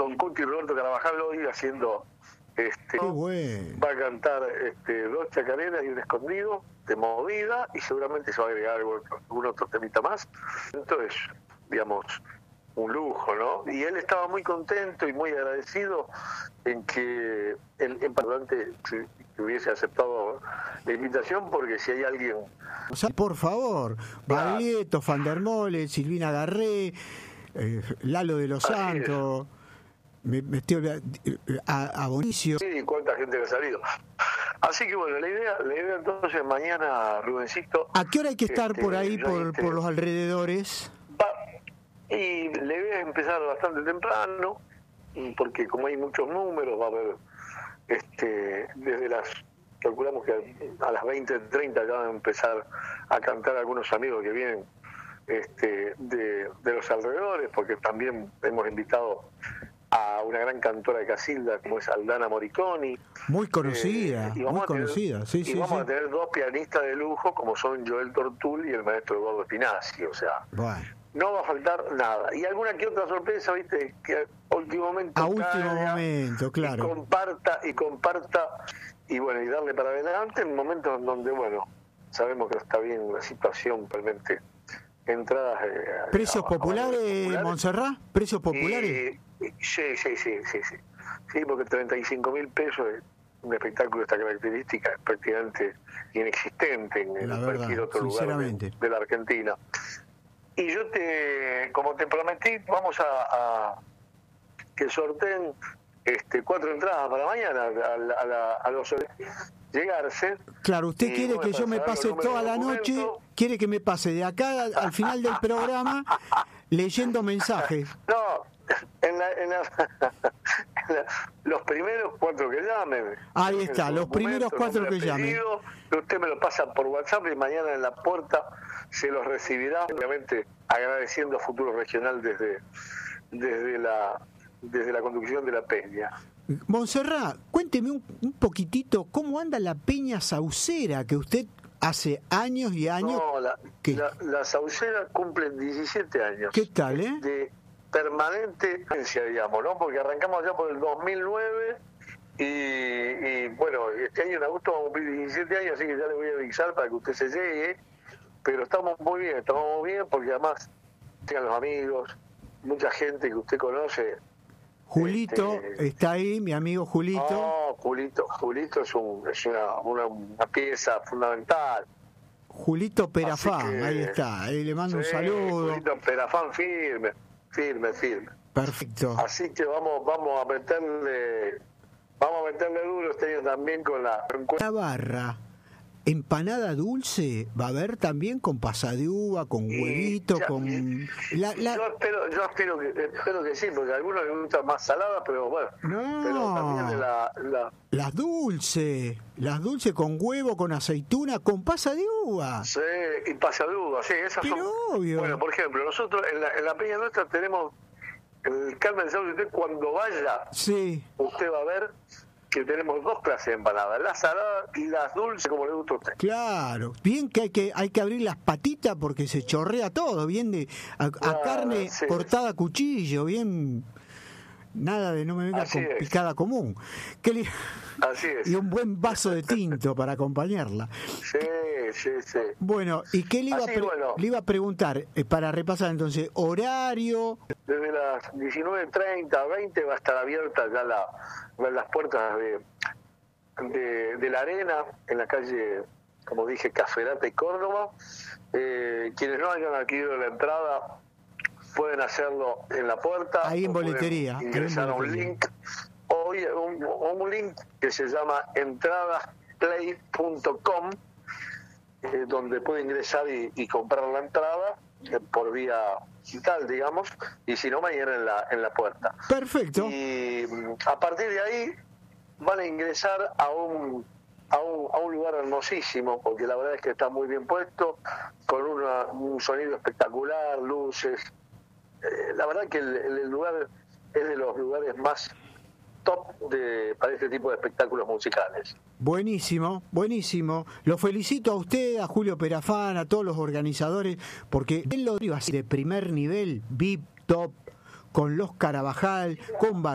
con Cuti y Roberto Carabajal hoy haciendo... Qué bueno. Va a cantar 2 chacareras y un escondido de movida, y seguramente se va a agregar algún otro temita más. Entonces, digamos, un lujo, ¿no? Y él estaba muy contento y muy agradecido en que en Parlante que hubiese aceptado la invitación, porque si hay alguien... O sea, por favor, Baglietto, Van der Mole, Silvina Garré, Lalo de los Santos, me estoy olvidando, a Bonicio. Sí, cuánta gente ha salido. Así que bueno, la idea entonces mañana, Rubencito... ¿A qué hora hay que estar por ahí, por los alrededores? Y la idea es empezar bastante temprano, porque como hay muchos números, va a haber desde calculamos que a las 20:30 ya van a empezar a cantar algunos amigos que vienen de los alrededores, porque también hemos invitado a una gran cantora de Casilda como es Aldana Moriconi, muy conocida, muy conocida, y vamos a tener 2 pianistas de lujo como son Joel Tortul y el maestro Eduardo Spinazzi, o sea, bueno, no va a faltar nada. Y alguna que otra sorpresa, viste, que a último momento claro, y comparta y bueno, y darle para adelante en momentos donde, bueno, sabemos que está bien la situación realmente. Entradas precios populares, Montserrat, precios populares. Sí, porque 35.000 pesos es un espectáculo de esta característica, es prácticamente inexistente en cualquier otro lugar de la Argentina. Y yo como te prometí, vamos a que sorteen 4 entradas para mañana a los llegarse. Claro, usted quiere que yo me pase toda la noche, quiere que me pase de acá al final del programa leyendo mensajes. No, los primeros 4 que llamen. Ahí está, los primeros 4 que llamen. Usted me lo pasa por WhatsApp y mañana en la puerta se los recibirá, obviamente agradeciendo a Futuro Regional desde la conducción de la Peña. Montserrat, cuénteme un poquitito cómo anda la Peña Saucera, que usted hace años y años... No, la Saucera cumple 17 años. ¿Qué tal, de permanente, digamos, ¿no? Porque arrancamos ya por el 2009 y bueno, este año en agosto vamos a cumplir 17 años, así que ya le voy a avisar para que usted se llegue, pero estamos muy bien porque además tengan los amigos, mucha gente que usted conoce. Julito está ahí, mi amigo Julito. No, Julito es una pieza fundamental. Julito Perafán, ahí está, ahí le mando un saludo. Julito Perafán firme. Perfecto. Así que vamos a meterle duro este año también con la barra. Empanada dulce va a haber también con pasa de uva, con huevito, con... Yo espero que sí, porque a algunos les gustan más saladas, pero bueno. No, pero también las dulces con huevo, con aceituna, con pasa de uva. Sí, y pasa de uva, sí, esas son... obvio. Bueno, por ejemplo, nosotros en la peña nuestra tenemos el Carmen Sauce, usted cuando vaya, usted va a ver que tenemos 2 clases de empanadas, las saladas y las dulces, como le gusta a usted. Claro, bien que hay que abrir las patitas porque se chorrea todo, bien a carne cortada a cuchillo, bien, nada de no me venga con picada común. Así es. Y un buen vaso de tinto para acompañarla. Sí. Bueno, ¿y qué le iba a preguntar? Para repasar entonces, horario. Desde las 19:30 a 20 va a estar abierta ya las puertas de la arena, en la calle, como dije, Caferata y Córdoba. Quienes no hayan adquirido la entrada pueden hacerlo en la puerta. Ahí en boletería. Ingresar a un link. Un link que se llama entradasplay.com, donde puede ingresar y comprar la entrada por vía digital, digamos, y si no, mañana en la puerta. Perfecto. Y a partir de ahí van a ingresar a un lugar hermosísimo, porque la verdad es que está muy bien puesto, con un sonido espectacular, luces. La verdad que el lugar es de los lugares más top para este tipo de espectáculos musicales. Buenísimo. Lo felicito a usted, a Julio Perafán, a todos los organizadores, porque él lo iba así de primer nivel, VIP, top, con los Carabajal, con